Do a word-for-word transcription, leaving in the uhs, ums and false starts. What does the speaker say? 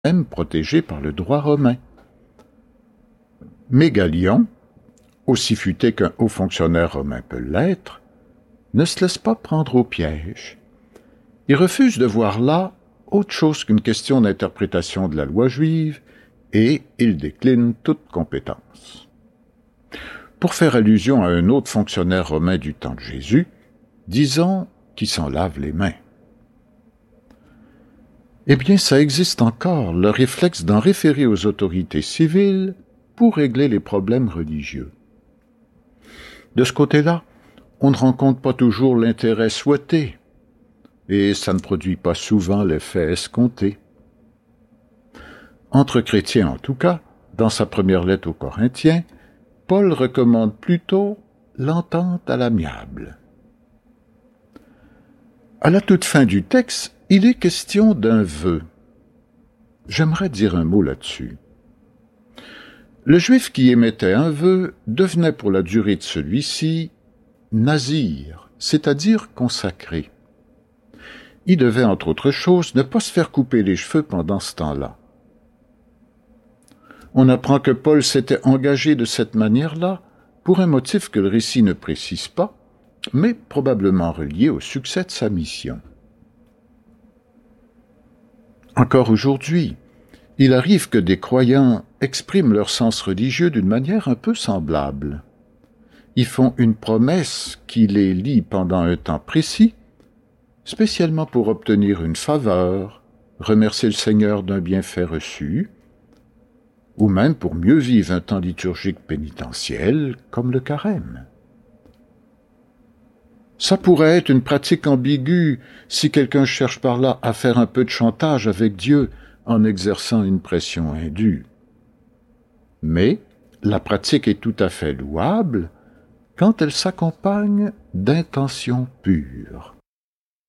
même protégés par le droit romain. Mais Galion, aussi futé qu'un haut fonctionnaire romain peut l'être, ne se laisse pas prendre au piège. Il refuse de voir là autre chose qu'une question d'interprétation de la loi juive et il décline toute compétence. Pour faire allusion à un autre fonctionnaire romain du temps de Jésus, disons qu'il s'en lave les mains. Eh bien, ça existe encore, le réflexe d'en référer aux autorités civiles pour régler les problèmes religieux. De ce côté-là, on ne rencontre pas toujours l'intérêt souhaité, et ça ne produit pas souvent l'effet escompté. Entre chrétiens en tout cas, dans sa première lettre aux Corinthiens, Paul recommande plutôt l'entente à l'amiable. À la toute fin du texte, il est question d'un vœu. J'aimerais dire un mot là-dessus. Le juif qui émettait un vœu devenait pour la durée de celui-ci nazir, c'est-à-dire consacré. Il devait, entre autres choses, ne pas se faire couper les cheveux pendant ce temps-là. On apprend que Paul s'était engagé de cette manière-là pour un motif que le récit ne précise pas, mais probablement relié au succès de sa mission. Encore aujourd'hui, il arrive que des croyants expriment leur sens religieux d'une manière un peu semblable. Ils font une promesse qui les lie pendant un temps précis, spécialement pour obtenir une faveur, remercier le Seigneur d'un bienfait reçu, ou même pour mieux vivre un temps liturgique pénitentiel comme le carême. Ça pourrait être une pratique ambiguë si quelqu'un cherche par là à faire un peu de chantage avec Dieu en exerçant une pression indue. Mais la pratique est tout à fait louable quand elle s'accompagne d'intentions pures.